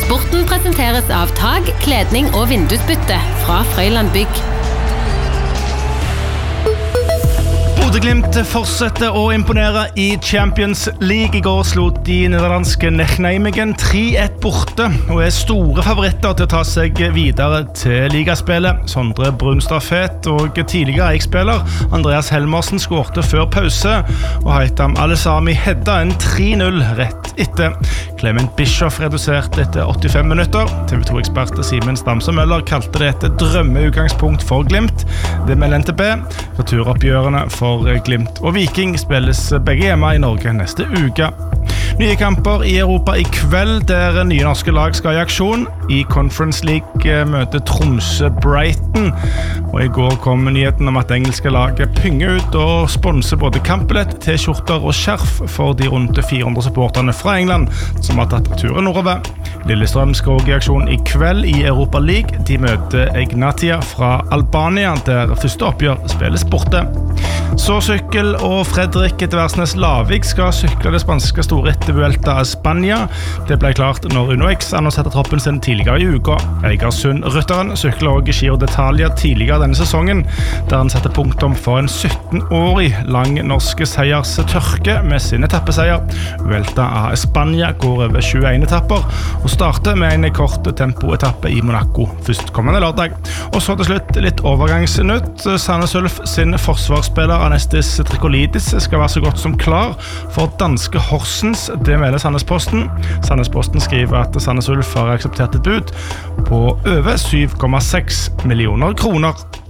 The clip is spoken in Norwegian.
Sporten presenteres av Tag, kledning og vindusbytte fra Frøyland Bygg. Bodø/Glimt fortsetter å imponere i Champions League. I går slo de nederlandske Nijmegen 3-1 borte og store favoritter til å ta seg videre til ligaspillet. Sondre Brunstad-Fet og tidligere Eik-spiller Andreas Helmersen skårte før pause, og Haitham Alesami hedda en 3-0 rett etter. Clement Bischoff reduserte etter 85 minutter. TV 2-ekspert Simen Stamse-Møller kalte det et drømmeutgangspunkt for Glimt. Det melder NTB. Returoppgjørene for Glimt og Viking spilles begge hjemme i Norge neste uke. Nye kamper i Europa i kveld, der nye norske lag skal i aksjon. I Conference League møter Tromsø Brighton, og i går kom nyheten om at engelske laget pynger ut og sponser både kampbillett, T-skjorter og skjerf for de rundt 400 supporterne fra England som har tatt turen nordover. Lillestrøm skal også i aksjon i kveld i Europa League. De møter Egnatia fra Albania, der første oppgjør spilles borte. Så sykkel, og Fredrik Tversnes Lavik skal sykle det spanske storrittet Vuelta a Spania. Det ble klart når UnoX annonserte troppen sin tidligere i uka. Eigersund-rytteren sykler også Giro d'Italia tidligere denne sesongen, der han setter punktum for en 17-årig lang norske seierstørke med sin etappeseier. Vuelta a Spania går over 21 etapper, og starter med en kort tempoetappe i Monaco førstkommende lørdag. Og så til slutt litt overgangsnytt. Sandnes Ulf sin forsvarsspiller Anestis Trikolidis skal være så godt som klar for danske Horsens. Det melder Sandnesposten. Sandnesposten skriver at Sandnes Ulf har akseptert et bud på over 7,6 millioner kroner.